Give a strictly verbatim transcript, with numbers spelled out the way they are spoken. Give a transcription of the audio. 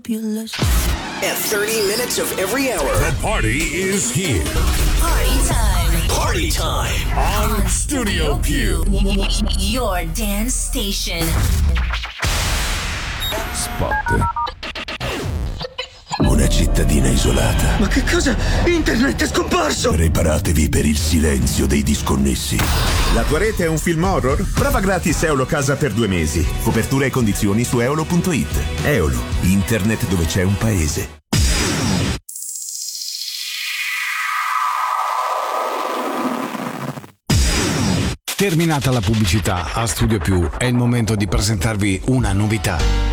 At thirty minutes of every hour, the party is here. Party time. Party time on Studio Più. Your dance station. Spot. Una cittadina isolata. Ma che cosa? Internet è scomparso! Preparatevi per il silenzio dei disconnessi. La tua rete è un film horror? Prova gratis Eolo Casa per due mesi. Copertura e condizioni su eolo punto it. Eolo, internet dove c'è un paese. Terminata la pubblicità, a Studio Più è il momento di presentarvi una novità.